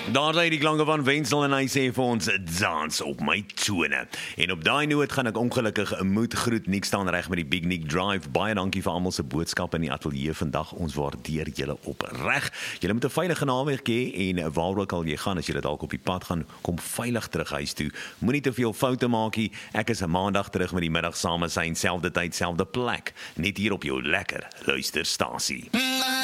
Daar is die klanke van Wenzel en hy sê vir ons, dans op my tone. En op daai noot gaan ek ongelukkig 'n moed groet. Nick staan reg met die Big Nick Drive. Baie dankie vir almal se boodskappe in die ateljee vandag. Ons waardeer julle opreg. Julle moet 'n veilige naweek hê en waar ook al jy gaan, as jy dalk op die pad gaan, kom veilig terug huis toe. Moenie te veel foute maak nie. Ek is 'n maandag terug met die middagsame sy, selfde tyd, selfde plek. Net hier op jou lekker luisterstasie.